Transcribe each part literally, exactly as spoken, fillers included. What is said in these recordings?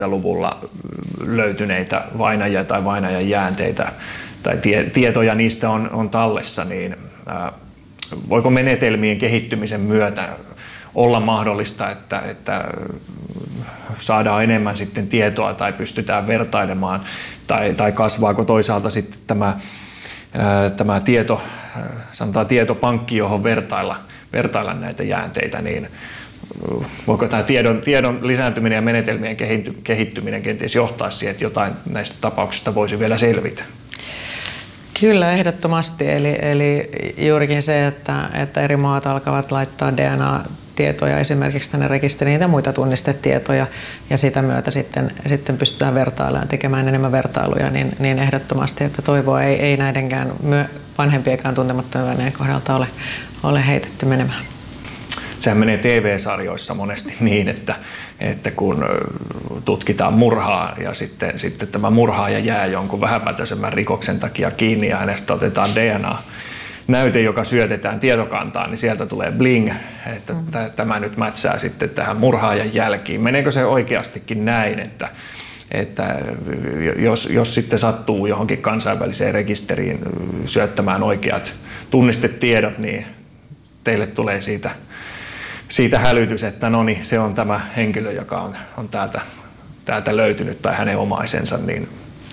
luvulla löytyneitä vainajia tai vainajan jäänteitä tai tie, tietoja niistä on, on tallessa, niin ää, voiko menetelmien kehittymisen myötä olla mahdollista, että, että saadaan enemmän sitten tietoa tai pystytään vertailemaan, tai, tai kasvaako toisaalta sitten tämä, ää, tämä tieto, sanotaan tietopankki, johon vertailla, vertailla näitä jäänteitä, niin voiko tämä tiedon, tiedon lisääntyminen ja menetelmien kehittyminen kenties johtaa siihen, että jotain näistä tapauksista voisi vielä selvitä? Kyllä, ehdottomasti. Eli, eli juurikin se, että, että eri maat alkavat laittaa D N A-tietoja esimerkiksi tänne rekisteriin ja muita tunnistetietoja, ja sitä myötä sitten, sitten pystytään vertailemaan, tekemään enemmän vertailuja, niin, niin ehdottomasti, että toivoa ei, ei näidenkään myö, vanhempienkaan tuntemattomien välineiden kohdalta ole, ole heitetty menemään. Sehän menee T V-sarjoissa monesti niin, että, että kun tutkitaan murhaa ja sitten, sitten tämä murhaaja jää jonkun vähäpätöisemmän rikoksen takia kiinni ja hänestä otetaan D N A-näyte, joka syötetään tietokantaan, niin sieltä tulee bling, että mm. tämä nyt mätsää sitten tähän murhaajan jälkiin. Meneekö se oikeastikin näin, että, että jos, jos sitten sattuu johonkin kansainväliseen rekisteriin syöttämään oikeat tunnistetiedot, niin teille tulee siitä Siitä hälytys, että no niin, se on tämä henkilö, joka on, on täältä, täältä löytynyt tai hänen omaisensa. Niin.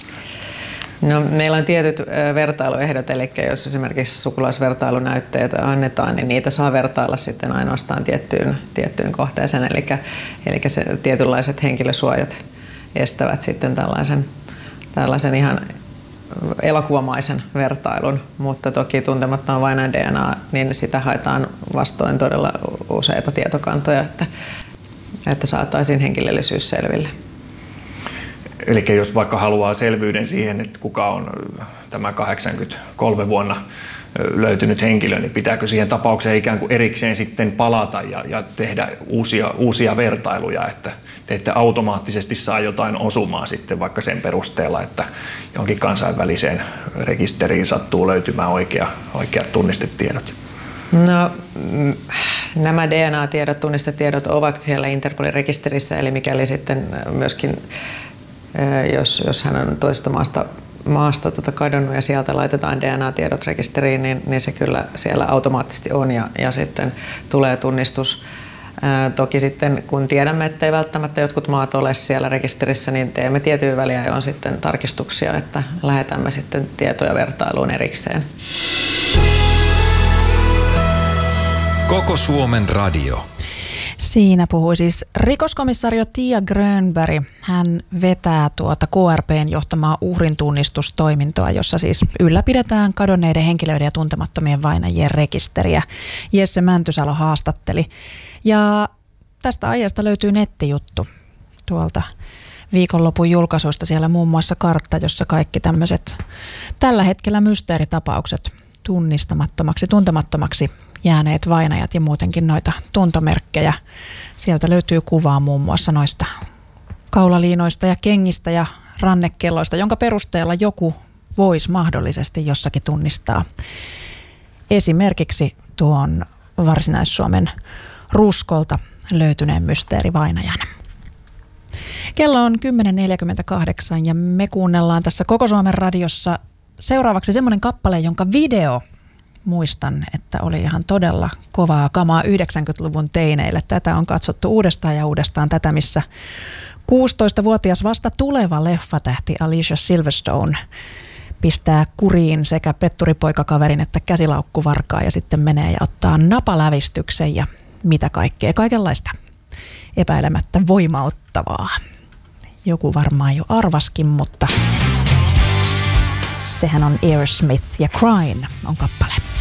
No, meillä on tietyt vertailuehdot, eli jos esimerkiksi sukulaisvertailunäytteitä annetaan, niin niitä saa vertailla sitten ainoastaan tiettyyn, tiettyyn kohteeseen. Eli, eli se, tietynlaiset henkilösuojat estävät sitten tällaisen, tällaisen ihan elokuvamaisen vertailun, mutta toki tuntemattoman vainajan D N A, niin sitä haetaan vastoin todella useita tietokantoja, että, että saataisiin henkilöllisyys selville. Eli jos vaikka haluaa selvyyden siihen, että kuka on tämä kahdeksankymmentäkolme vuonna löytynyt henkilö, niin pitääkö siihen tapaukseen ikään kuin erikseen sitten palata ja, ja tehdä uusia, uusia vertailuja, että te ette automaattisesti saa jotain osumaa sitten vaikka sen perusteella, että jonkin kansainväliseen rekisteriin sattuu löytymään oikea, oikeat tunnistetiedot? No, nämä D N A-tiedot, tunnistetiedot ovat siellä Interpolin rekisterissä, eli mikäli sitten myöskin, jos, jos hän on toista maasta maasta tota kadonnut ja sieltä laitetaan D N A-tiedot rekisteriin, niin, niin se kyllä siellä automaattisesti on ja, ja sitten tulee tunnistus. Ää, toki sitten kun tiedämme, että ei välttämättä jotkut maat ole siellä rekisterissä, niin teemme tietyin väliajoin sitten tarkistuksia, että lähetämme sitten tietoja vertailuun erikseen. Koko Suomen radio. Siinä puhui siis rikoskomissario Tia Grönberg. Hän vetää tuota K R P:n johtamaa uhrin tunnistustoimintoa, jossa siis ylläpidetään kadonneiden henkilöiden ja tuntemattomien vainajien rekisteriä. Jesse Mäntysalo haastatteli. Ja tästä aiheesta löytyy nettijuttu tuolta viikonlopun julkaisuista. Siellä muun muassa kartta, jossa kaikki tämmöiset tällä hetkellä mysteeritapaukset tunnistamattomaksi, tuntemattomaksi jääneet vainajat ja muutenkin noita tuntomerkkejä. Sieltä löytyy kuvaa muun muassa noista kaulaliinoista ja kengistä ja rannekelloista, jonka perusteella joku voisi mahdollisesti jossakin tunnistaa esimerkiksi tuon Varsinais-Suomen Ruskolta löytyneen mysteerivainajan. Kello on kymmenen neljäkymmentäkahdeksan ja me kuunnellaan tässä Koko Suomen radiossa seuraavaksi semmoinen kappale, jonka video, muistan, että oli ihan todella kovaa kamaa yhdeksänkymmentäluvun teineille. Tätä on katsottu uudestaan ja uudestaan, tätä missä kuusitoistavuotias vasta tuleva leffatähti Alicia Silverstone pistää kuriin sekä petturipoikakaverin että käsilaukkuvarkaa ja sitten menee ja ottaa napalävistyksen ja mitä kaikkea, kaikenlaista epäilemättä voimauttavaa. Joku varmaan jo arvaskin, mutta sehän on Aerosmith ja Crying on kappale.